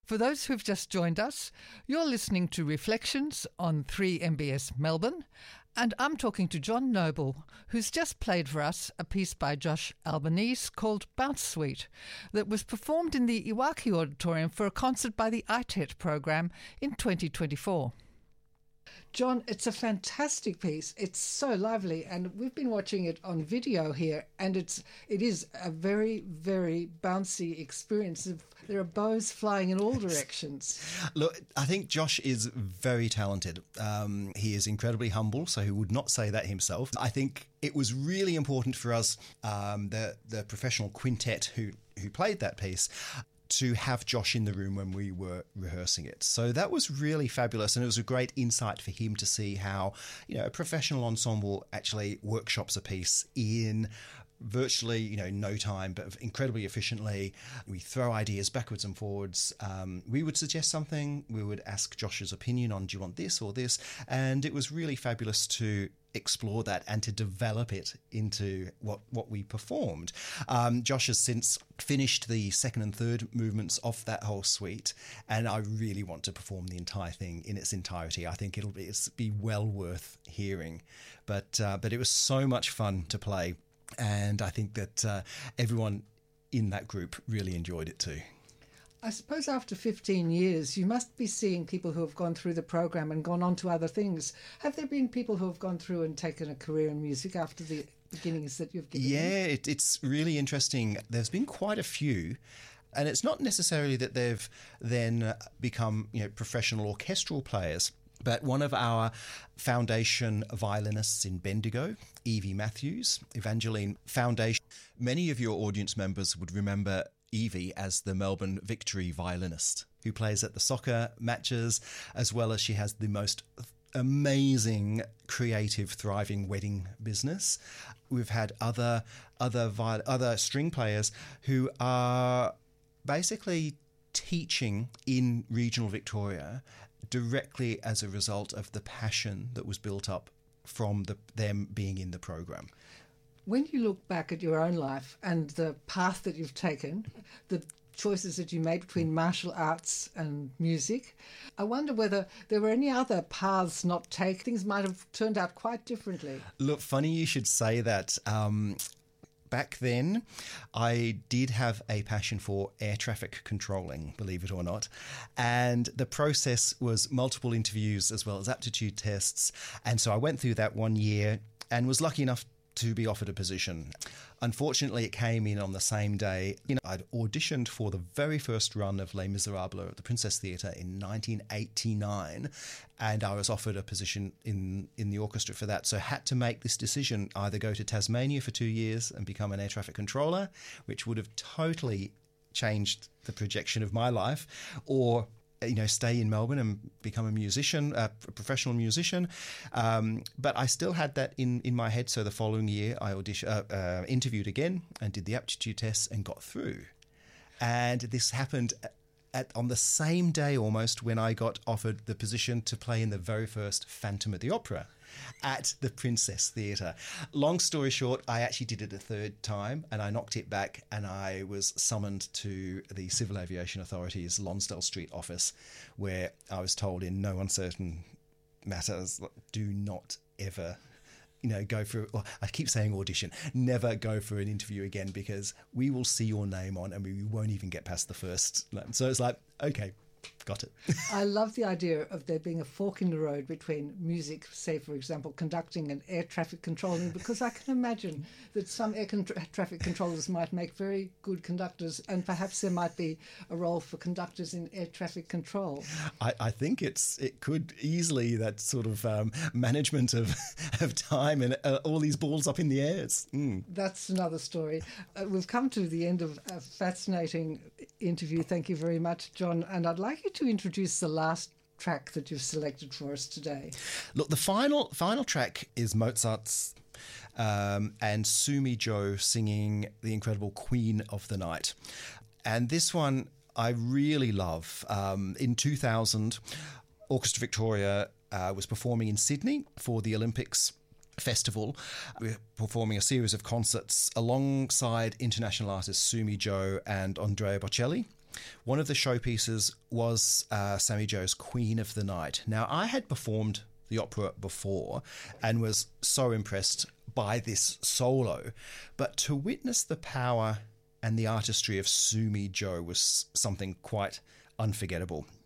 For those who've just joined us, you're listening to Reflections on 3MBS Melbourne, and I'm talking to John Noble, who's just played for us a piece by Josh Albanese called Bounce Suite that was performed in the Iwaki Auditorium for a concert by the ITET program in 2024. John, it's a fantastic piece. It's so lively, and we've been watching it on video here, and it is a very, very bouncy experience. There are bows flying in all directions. Look, I think Josh is very talented. He is incredibly humble, so he would not say that himself. I think it was really important for us, the professional quintet who played that piece, to have Josh in the room when we were rehearsing it. So that was really fabulous, and it was a great insight for him to see how, a professional ensemble actually workshops a piece in virtually, no time, but incredibly efficiently. We throw ideas backwards and forwards. We would suggest something. We would ask Josh's opinion on, do you want this or this? And it was really fabulous to explore that and to develop it into what we performed. Josh has since finished the second and third movements of that whole suite, and I really want to perform the entire thing in its entirety. I think it'll be well worth hearing. But it was so much fun to play, and I think that everyone in that group really enjoyed it too. I suppose after 15 years, you must be seeing people who have gone through the program and gone on to other things. Have there been people who have gone through and taken a career in music after the beginnings that you've given? Yeah, it's really interesting. There's been quite a few. And it's not necessarily that they've then become, professional orchestral players. But one of our foundation violinists in Bendigo, Evie Matthews, Evangeline Foundation, many of your audience members would remember Evie as the Melbourne Victory violinist who plays at the soccer matches, as well as she has the most amazing, creative, thriving wedding business. We've had other string players who are basically teaching in regional Victoria directly as a result of the passion that was built up from them being in the program. When you look back at your own life and the path that you've taken, the choices that you made between martial arts and music, I wonder whether there were any other paths not taken. Things might have turned out quite differently. Look, funny you should say that. Back then, I did have a passion for air traffic controlling, believe it or not. And the process was multiple interviews as well as aptitude tests. And so I went through that 1 year and was lucky enough to be offered a position. Unfortunately, it came in on the same day. I'd auditioned for the very first run of Les Miserables at the Princess Theatre in 1989, and I was offered a position in the orchestra for that. So I had to make this decision, either go to Tasmania for 2 years and become an air traffic controller, which would have totally changed the projection of my life, or stay in Melbourne and become a musician, a professional musician. But I still had that in my head. So the following year, I interviewed again and did the aptitude tests and got through. And this happened on the same day almost when I got offered the position to play in the very first Phantom at the Opera at the Princess Theatre. Long story short, I actually did it a third time and I knocked it back, and I was summoned to the Civil Aviation Authority's Lonsdale Street office, where I was told in no uncertain matters, do not ever go for, well, I keep saying audition, never go for an interview again, because we will see your name on and we won't even get past the first. So it's like, okay, got it. I love the idea of there being a fork in the road between music, say, for example, conducting and air traffic controlling, because I can imagine that some traffic controllers might make very good conductors, and perhaps there might be a role for conductors in air traffic control. I think it could easily, that sort of management of time and all these balls up in the air. That's another story. We've come to the end of a fascinating interview. Thank you very much, John. And I'd like you to introduce the last track that you've selected for us today. Look, the final track is Mozart's and Sumi Jo singing the incredible Queen of the Night. And this one I really love. In 2000, Orchestra Victoria was performing in Sydney for the Olympics Festival. We're performing a series of concerts alongside international artists Sumi Jo and Andrea Bocelli. One of the showpieces was Sammy Joe's Queen of the Night. Now, I had performed the opera before and was so impressed by this solo, but to witness the power and the artistry of Sumi Joe was something quite unforgettable.